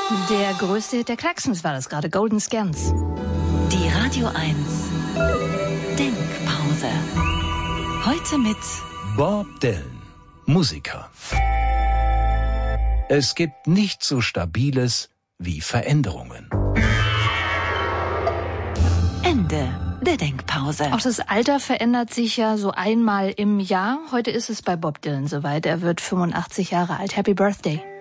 Der größte Hit der Klaxons war das gerade, Golden Scans. Die Radio 1 Denkpause. Heute mit Bob Dylan, Musiker. Es gibt nichts so Stabiles wie Veränderungen. Ende der Denkpause. Auch das Alter verändert sich ja so einmal im Jahr. Heute ist es bei Bob Dylan soweit. Er wird 85 Jahre alt. Happy Birthday.